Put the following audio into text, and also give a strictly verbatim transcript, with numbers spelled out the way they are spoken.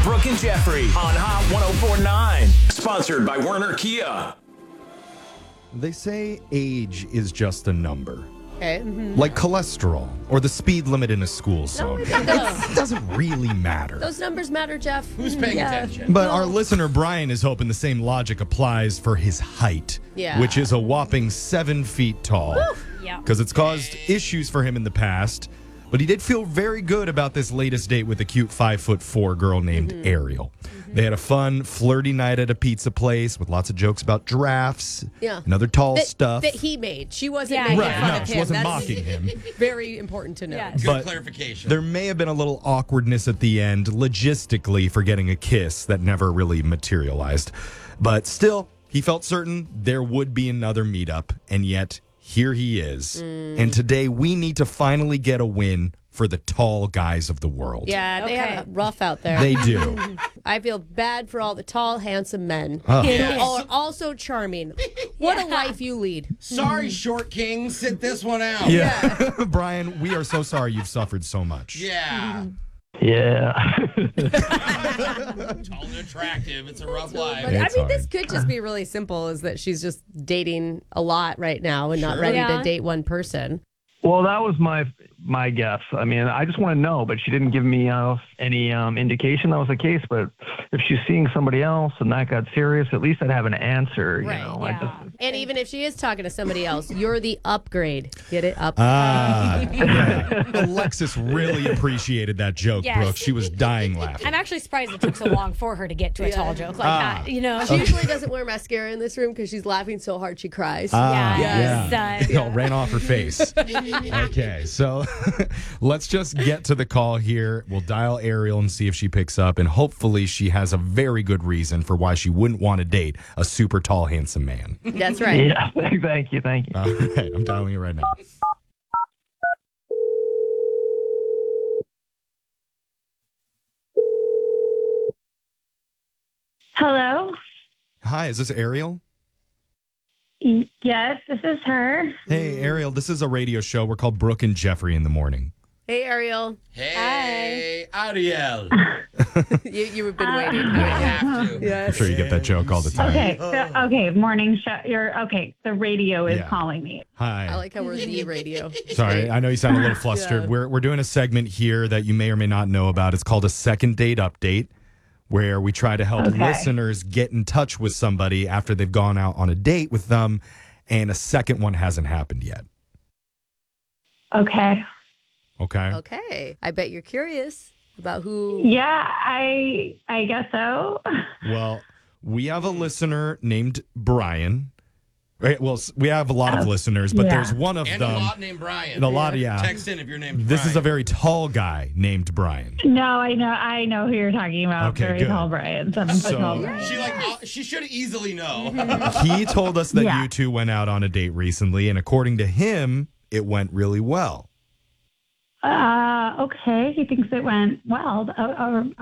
Brooke and Jeffrey on Hot one oh four point nine. Sponsored by Werner Kia. They say age is just a number. Okay. Mm-hmm. Like cholesterol or the speed limit in a school zone. No, it doesn't. It doesn't really matter. Those numbers matter, Jeff. Who's paying Yeah. attention? But our listener Brian is hoping the same logic applies for his height, Yeah. which is a whopping seven feet tall. Yeah. Because it's caused issues for him in the past. But he did feel very good about this latest date with a cute five foot four girl named Mm-hmm. Ariel. They had a fun, flirty night at a pizza place with lots of jokes about giraffes Yeah. and other tall That, stuff. that he made. She wasn't Yeah, making right, fun no, of she him. wasn't That's mocking him. very important to know. Yes. Good But clarification. there may have been a little awkwardness at the end, logistically, for getting a kiss that never really materialized. But still, he felt certain there would be another meetup, and yet here he is. And today we need to finally get a win for the tall guys of the world. Yeah, they Okay. have it rough out there. They do. I feel bad for all the tall, handsome men Oh. who are also charming. What a life you lead. Sorry, short king. Sit this one out. Yeah. Brian, we are so sorry you've suffered so much. Yeah. Yeah. Tall and attractive. It's a rough life. But, I It's mean, this hard. could just be really simple, is that she's just dating a lot right now and not Sure. ready Yeah. to date one person. Well, that was my my guess. I mean, I just want to know, but she didn't give me uh, any um, indication that was the case. But if she's seeing somebody else and that got serious, at least I'd have an answer. You Right, know, yeah. I just, And even if she is talking to somebody else, you're the upgrade. Get it? Up. Ah, yeah. Alexis really appreciated that joke, Yes. Brooke. She was dying laughing. I'm actually surprised it took so long for her to get to a Yeah. tall joke like Ah. that. You know? She usually doesn't wear mascara in this room because she's laughing so hard she cries. Ah, Yes. yeah. Uh, It all ran off her face. Okay, so let's just get to the call here. We'll dial Ariel and see if she picks up, and hopefully she has a very good reason for why she wouldn't want to date a super tall, handsome man. That's right. yeah. Thank you. Thank you. All right, I'm dialing it right now. Hello. Hi, is this Ariel? Y- Yes, this is her. Hey, Ariel, this is a radio show. We're called Brooke and Jeffrey in the morning. Hey, Ariel. Hey, Ariel. You, you've been waiting. I have to. I'm Yes. sure you get that joke all the time. Okay. So, okay. Morning show. You're okay. The radio is Yeah. calling me. Hi. I like how we're the radio. Sorry, I know you sound a little flustered. Yeah. We're we're doing a segment here that you may or may not know about. It's called a second date update, where we try to help Okay. listeners get in touch with somebody after they've gone out on a date with them, and a second one hasn't happened yet. Okay. Okay. Okay. I bet you're curious about who. Yeah. I I guess so. Well, we have a listener named Brian. Right, well, s- we have a lot of listeners, but yeah. there's one of And a them. lot named Brian. And a lot, yeah. Text in if your name's This is a Brian. very tall guy named Brian. No, I know. I know who you're talking about. Okay, Very good. tall Brian. Seven So- foot tall Brian. She like uh, she should easily know. He told us that Yeah. you two went out on a date recently, and according to him, it went really well. Uh, okay. He thinks it went well. Uh, uh,